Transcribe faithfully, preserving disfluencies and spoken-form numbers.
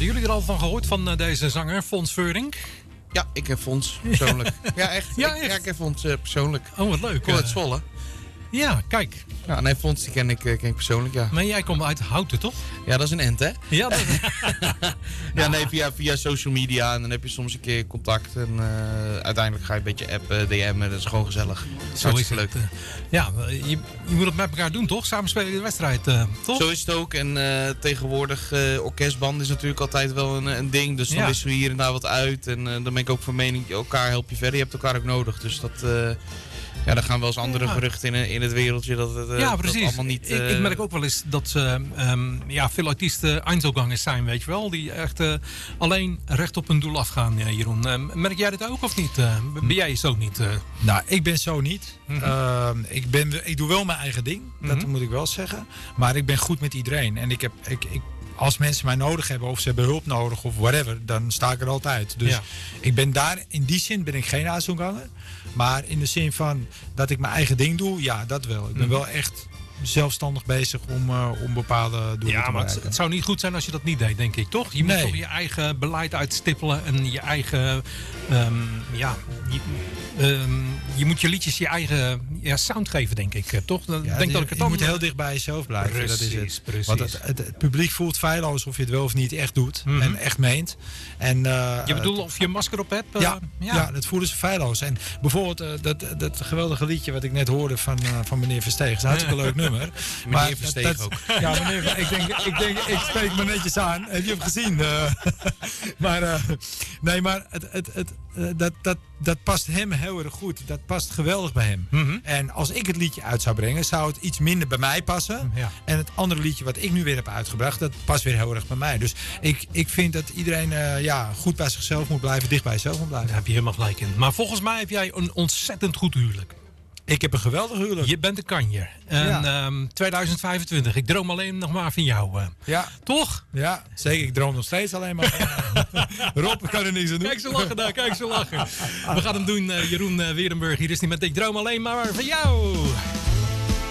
Hadden jullie er al van gehoord van uh, deze zanger, Fons Veurink? Ja, ik heb Fons persoonlijk. Ja, echt. Ja, ik, echt? ja, ik heb Fons uh, persoonlijk. Oh, wat leuk. Ik kom uit Zwolle. Ja, kijk. Ja, nee, Fons die ken ik, ken ik persoonlijk, ja. Maar jij komt uit Houten, toch? Ja, dat is een ent, hè? Ja, dat... ja, nee, via, via social media. En dan heb je soms een keer contact. En uh, uiteindelijk ga je een beetje appen, D M'en. Dat is gewoon gezellig. Zo is het. Leuk. Uh, ja, je, je moet het met elkaar doen, toch? Samen spelen in de wedstrijd, uh, toch? Zo is het ook. En uh, tegenwoordig, uh, orkestband is natuurlijk altijd wel een, een ding. Dus dan ja. wisselen we hier en daar wat uit. En uh, dan ben ik ook van mening, elkaar help je verder. Je hebt elkaar ook nodig. Dus dat... Uh, Ja, dan gaan wel eens andere ja. geruchten in, in het wereldje dat het uh, ja, precies. Dat allemaal niet... Uh... Ik, ik merk ook wel eens dat uh, um, ja, veel artiesten Einzelgangers zijn, weet je wel. Die echt uh, alleen recht op hun doel afgaan, uh, Jeroen. Uh, merk jij dat ook of niet? Uh, ben jij zo niet? Uh... Nou, ik ben zo niet. Mm-hmm. Uh, ik, ben, ik doe wel mijn eigen ding, mm-hmm. dat moet ik wel zeggen. Maar ik ben goed met iedereen. En ik heb... Ik, ik, als mensen mij nodig hebben of ze hebben hulp nodig of whatever, dan sta ik er altijd. Dus ja. ik ben daar, in die zin ben ik geen Einzelganger. Maar in de zin van dat ik mijn eigen ding doe, ja, dat wel. Ik ben wel echt zelfstandig bezig om, uh, om bepaalde doelen ja, te maar bereiken. Het, het zou niet goed zijn als je dat niet deed, denk ik, toch? Je nee. moet toch je eigen beleid uitstippelen en je eigen... Um, ja, je, um, je moet je liedjes je eigen ja, sound geven, denk ik, toch? Dan ja, denk de, dat ik het je dan... moet heel dicht bij jezelf blijven. Precies, dat is het. precies. Want het, het, het publiek voelt feilloos of je het wel of niet echt doet. Mm-hmm. En echt meent. En, uh, je bedoelt of je een masker op hebt? Uh, ja, ja. ja, dat voelen ze feilloos. En bijvoorbeeld uh, dat, dat geweldige liedje wat ik net hoorde van, uh, van meneer Versteeg. is een hartstikke leuk nummer. Meneer maar Versteeg dat, dat, ook. Ja, meneer, ik denk, ik denk, ik spreek me netjes aan. Heb je hem gezien? Uh, maar uh, nee, maar het, het, het, uh, dat, dat, dat past hem heel erg goed. Dat past geweldig bij hem. Mm-hmm. En als ik het liedje uit zou brengen, zou het iets minder bij mij passen. Ja. En het andere liedje wat ik nu weer heb uitgebracht, dat past weer heel erg bij mij. Dus ik, ik vind dat iedereen uh, ja, goed bij zichzelf moet blijven, dicht bij zichzelf moet blijven. Daar heb je helemaal gelijk in. Maar volgens mij heb jij een ontzettend goed huwelijk. Ik heb een geweldig huwelijk. Je bent een kanjer. En ja. um, tweeduizend vijfentwintig. Ik droom alleen nog maar van jou. Uh. Ja. Toch? Ja, zeker. Ik droom nog steeds alleen maar. Rob, kan er niks aan doen. Kijk zo lachen daar, kijk zo lachen. We gaan hem doen, uh, Jeroen uh, Weerenburg. Hier is hij met Ik droom alleen maar van jou.